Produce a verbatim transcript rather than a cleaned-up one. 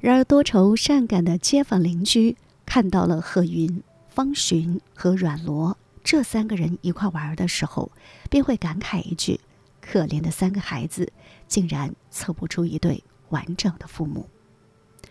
然而多愁善感的街坊邻居看到了贺云、方寻和阮罗这三个人一块玩的时候，便会感慨一句：可怜的三个孩子，竟然凑不出一对完整的父母。